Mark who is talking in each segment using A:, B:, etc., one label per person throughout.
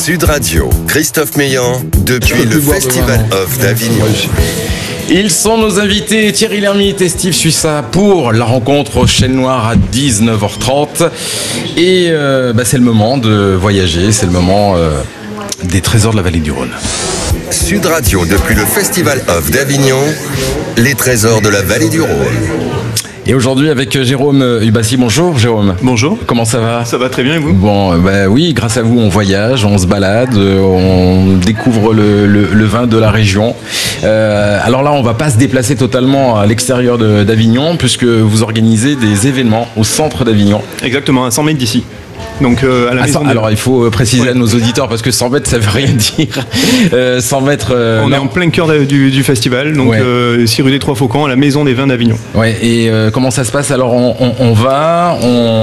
A: Sud Radio, Christophe Meillan, depuis le Festival of d'Avignon.
B: Ils sont nos invités, Thierry Lhermitte et Steve Suissa, pour la rencontre au Chêne Noir à 19h30. Et c'est le moment de voyager, c'est le moment des trésors de la vallée du Rhône.
A: Sud Radio, depuis le Festival of d'Avignon, les trésors de la vallée du Rhône.
B: Et aujourd'hui avec Jérôme Hubassi. Bonjour Jérôme.
C: Bonjour.
B: Comment ça va ?
C: Ça va très bien et vous ?
B: Bon, oui, grâce à vous, on voyage, on se balade, on découvre le vin de la région. Alors là, on va pas se déplacer totalement à l'extérieur d'Avignon, puisque vous organisez des événements au centre d'Avignon.
C: Exactement, à 100 mètres d'ici. Donc à la maison.
B: Alors il faut préciser à nos auditeurs, parce que 100 mètres ça veut rien dire. 100 mètres.
C: On est en plein cœur du festival, donc 6 rue des Trois Faucons, à la maison des vins d'Avignon.
B: Ouais. Et comment ça se passe ? Alors on va,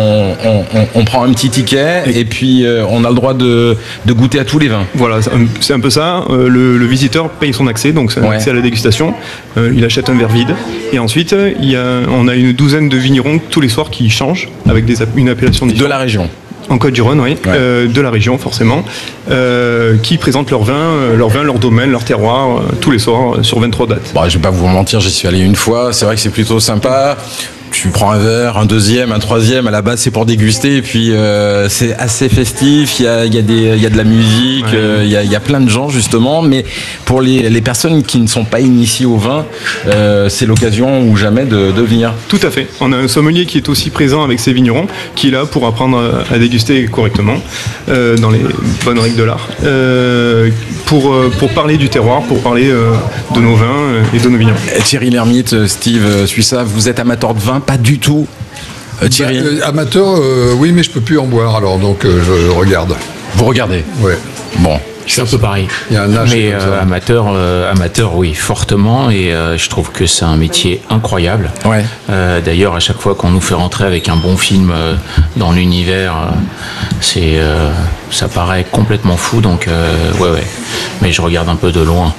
B: on prend un petit ticket et puis on a le droit de goûter à tous les vins.
C: Voilà, c'est un peu ça. Le visiteur paye son accès, donc c'est un accès à la dégustation. Il achète un verre vide et ensuite on a une douzaine de vignerons tous les soirs qui changent avec une appellation différente.
B: De la région.
C: En Côte-du-Rhône, oui, de la région forcément, qui présentent leur vin, leur domaine, leur terroir, tous les soirs sur 23 dates.
B: Bon, je vais pas vous mentir, j'y suis allé une fois, c'est vrai que c'est plutôt sympa. Tu prends un verre, un deuxième, un troisième, à la base c'est pour déguster, et puis c'est assez festif, il y a de la musique, il y a plein de gens justement, mais pour les personnes qui ne sont pas initiées au vin, c'est l'occasion ou jamais de venir.
C: Tout à fait, on a un sommelier qui est aussi présent avec ses vignerons, qui est là pour apprendre à déguster correctement, dans les bonnes règles de l'art, pour parler du terroir, pour parler de nos vins et de nos vignerons.
B: Thierry Lhermitte, Steve Suissa, vous êtes amateur de vin ? Pas du tout. Thierry.
D: Amateur, oui, mais je peux plus en boire, alors donc je regarde.
B: Vous regardez ?
D: Ouais.
B: Bon.
E: C'est un peu pareil.
D: Il y a un âge.
E: Mais amateur, oui, fortement. Et je trouve que c'est un métier incroyable.
B: Ouais.
E: D'ailleurs, à chaque fois qu'on nous fait rentrer avec un bon film dans l'univers, ça paraît complètement fou. Donc, ouais. Mais je regarde un peu de loin.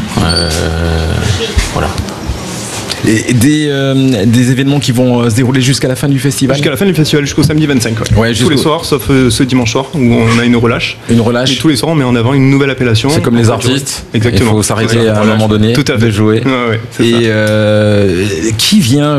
E: Voilà.
B: Et des événements qui vont se dérouler jusqu'à la fin du festival ?
C: Jusqu'à la fin du festival, jusqu'au samedi 25. Tous les soirs, sauf ce dimanche soir où on a une relâche.
B: Une relâche.
C: Et tous les soirs, on met en avant une nouvelle appellation.
B: C'est comme les artistes.
C: Exactement.
B: Il faut s'arrêter à un moment donné de jouer.
C: Ouais,
B: et qui vient